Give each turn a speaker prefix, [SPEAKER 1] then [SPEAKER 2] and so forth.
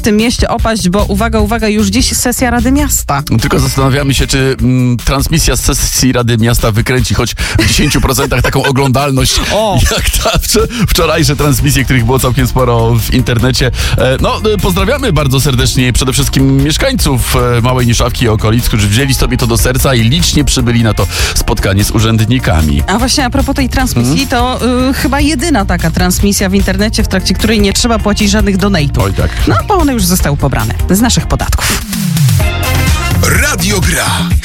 [SPEAKER 1] tym mieście opaść, bo uwaga, już dziś sesja Rady Miasta.
[SPEAKER 2] Tylko zastanawiamy się, czy transmisja z sesji Rady Miasta wykręci choć w 10% taką oglądalność, jak ta wczorajsze transmisje, których było całkiem sporo w internecie. Pozdrawiamy bardzo serdecznie przede wszystkim mieszkańców Małej Niszawki i okolic, którzy wzięli sobie to do serca i licznie przybyli na to spotkanie z urzędnikami.
[SPEAKER 1] A właśnie a propos tej transmisji, to chyba jedyna taka transmisja w internecie, w trakcie której nie trzeba płacić żadnych donate'ów.
[SPEAKER 2] Oj tak.
[SPEAKER 1] No, bo one już zostały pobrane z naszych podatków.
[SPEAKER 3] Radio Gra.